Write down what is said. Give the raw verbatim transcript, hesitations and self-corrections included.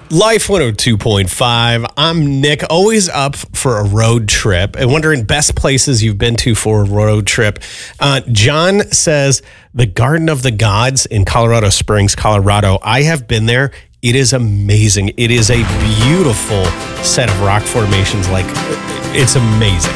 Life one oh two point five. I'm Nick, always up for a road trip and wondering best places you've been to for a road trip. Uh, John says the Garden of the Gods in Colorado Springs, Colorado. I have been there. It is amazing. It is a beautiful set of rock formations. Like, it's amazing.